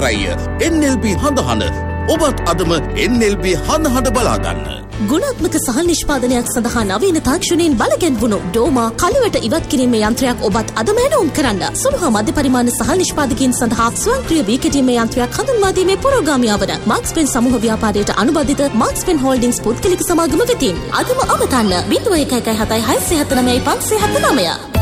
විතරයි. NLB හඳහන ඔබත් අදම NLB හඳහන බලා ගන්න. ගුණාත්මක සහල් නිෂ්පාදනයක් සඳහා නවීන තාක්ෂණයෙන් බලගැන්වුණු ඩෝමා කලවට ඉවත් කිරීමේ යන්ත්‍රයක් ඔබත් අදම ඇනවුම් කරන්න. සුළු හා මධ්‍ය පරිමාණ සහල් නිෂ්පාදකයන් සඳහා ස්වයංක්‍රීය වී කෙටීමේ යන්ත්‍රයක් හඳුන්වා දීමේ පුරෝගාමියා වන මාක්ස්පෙන් සමූහ ව්‍යාපාරයට අනුබද්ධිත මාක්ස්පෙන් හෝල්ඩින්ග්ස් පුද්ගලික සමාගම වෙතින් අදම අමතන්න 0117 679 579